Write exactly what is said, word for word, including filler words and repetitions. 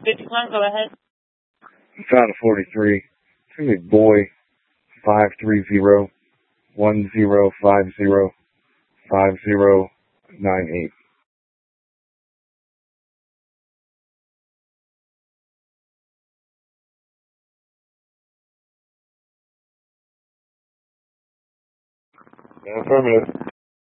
fifty-one, go ahead. Found a forty-three. To me, boy, five three zero, one zero five zero, five zero nine eight. Affirmative.